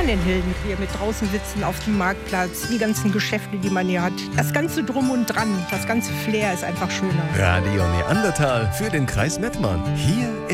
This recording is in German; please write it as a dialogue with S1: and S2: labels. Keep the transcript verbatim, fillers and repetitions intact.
S1: man in Hildenkleer mit draußen sitzen auf dem Marktplatz, die ganzen Geschäfte, die man hier hat. Das ganze Drum und Dran, das ganze Flair ist einfach schöner.
S2: Radio Neandertal für den Kreis Mettmann. Hier ist